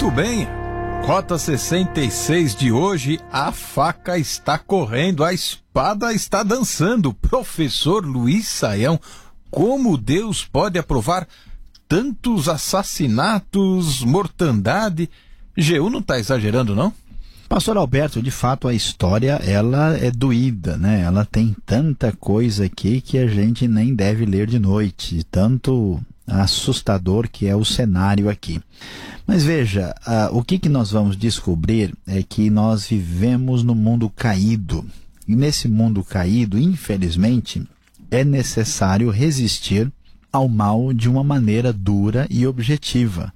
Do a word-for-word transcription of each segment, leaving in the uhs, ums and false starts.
Muito bem, Rota sessenta e seis de hoje, a faca está correndo, a espada está dançando. Professor Luiz Saião, como Deus pode aprovar tantos assassinatos, mortandade? G U não está exagerando, não? Pastor Alberto, de fato a história ela é doída, né? Ela tem tanta coisa aqui que a gente nem deve ler de noite, tanto assustador que é o cenário aqui. Mas veja, uh, o que, que nós vamos descobrir é que nós vivemos no mundo caído. E nesse mundo caído, infelizmente, é necessário resistir ao mal de uma maneira dura e objetiva.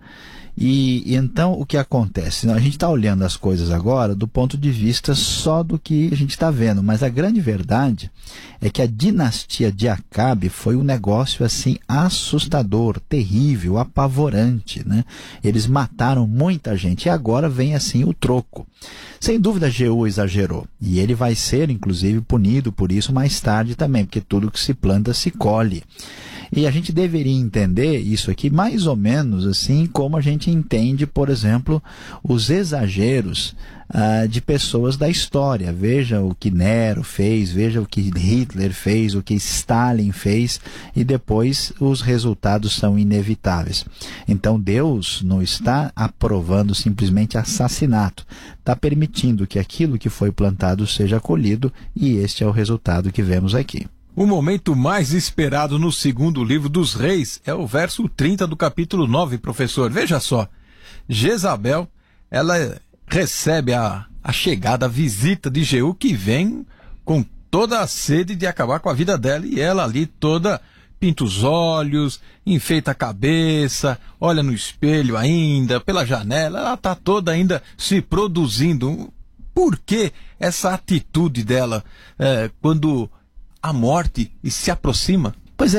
E, e então o que acontece? A gente está olhando as coisas agora do ponto de vista só do que a gente está vendo, mas a grande verdade é que a dinastia de Acabe foi um negócio assim assustador, terrível, apavorante, né? Eles mataram muita gente e agora vem assim o troco. Sem dúvida Jeú exagerou e ele vai ser inclusive punido por isso mais tarde também, porque tudo que se planta se colhe. E a gente deveria entender isso aqui mais ou menos assim como a gente entende, por exemplo, os exageros ah, de pessoas da história. Veja o que Nero fez, veja o que Hitler fez, o que Stalin fez, e depois os resultados são inevitáveis. Então Deus não está aprovando simplesmente assassinato, está permitindo que aquilo que foi plantado seja colhido, e este é o resultado que vemos aqui. O momento mais esperado no segundo livro dos reis é o verso trinta do capítulo nove, professor. Veja só, Jezabel, ela recebe a, a chegada, a visita de Jeú, que vem com toda a sede de acabar com a vida dela, e ela ali toda pinta os olhos, enfeita a cabeça, olha no espelho ainda, pela janela, ela está toda ainda se produzindo. Por que essa atitude dela é, quando a morte se aproxima?